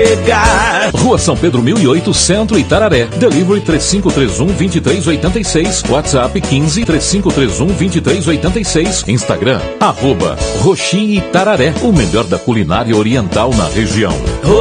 chegar. Rua São Pedro 1008, Centro, Itararé. Delivery 3531-2386. WhatsApp 15-3531-2386. Instagram, @Roxi Itararé. O melhor da culinária oriental na região.